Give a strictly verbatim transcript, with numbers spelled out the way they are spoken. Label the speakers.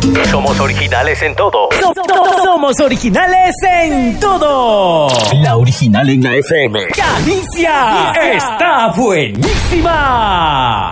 Speaker 1: Somos originales en todo.
Speaker 2: So- so- somos originales en todo.
Speaker 1: La original en la F M.
Speaker 2: ¡Canicia! ¡Está buenísima!